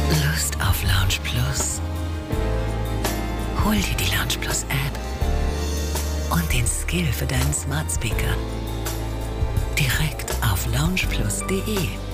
Lust auf Lounge Plus? Hol dir die Lounge Plus App und den Skill für deinen Smart Speaker. Direkt auf loungeplus.de.